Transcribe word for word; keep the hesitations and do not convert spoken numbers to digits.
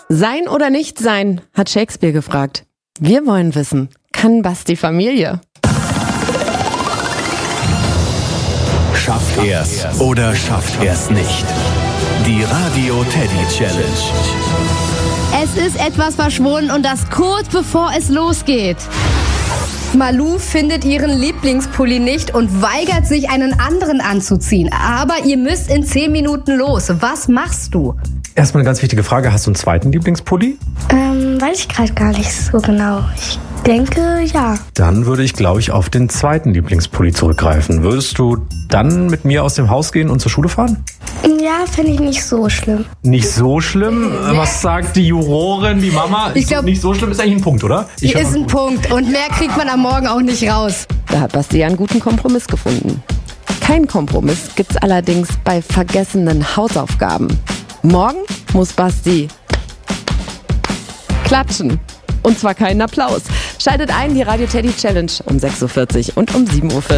Sein oder nicht sein, hat Shakespeare gefragt. Wir wollen wissen, kann Basti Familie? Schafft er's oder schafft er's nicht? Die Radio Teddy Challenge. Es ist etwas verschwunden und das kurz bevor es losgeht. Malou findet ihren Lieblingspulli nicht und weigert sich, einen anderen anzuziehen. Aber ihr müsst in zehn Minuten los. Was machst du? Erstmal eine ganz wichtige Frage. Hast du einen zweiten Lieblingspulli? Ähm, weiß ich gerade gar nicht so genau. Ich denke, ja. Dann würde ich, glaube ich, auf den zweiten Lieblingspulli zurückgreifen. Würdest du dann mit mir aus dem Haus gehen und zur Schule fahren? Ja, finde ich nicht so schlimm. Nicht so schlimm? Was sagt die Jurorin, die Mama? Ich glaub, nicht so schlimm ist eigentlich ein Punkt, oder? Ich ist ein Punkt und mehr kriegt man am Morgen auch nicht raus. Da hat Basti ja einen guten Kompromiss gefunden. Kein Kompromiss gibt's allerdings bei vergessenen Hausaufgaben. Morgen muss Basti klatschen. Und zwar keinen Applaus. Schaltet ein, die Radio Teddy Challenge um sechs Uhr vierzig und um sieben Uhr vierzig.